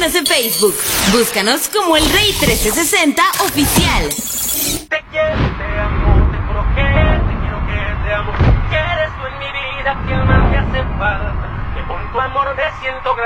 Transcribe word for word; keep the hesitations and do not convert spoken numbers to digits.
Síguenos en Facebook. Búscanos como El Rey trescientos sesenta Oficial. Te quiero, te amo, te juro que te quiero, que te amo. Que eres tú en mi vida, que más me hace falta. Que con tu amor me siento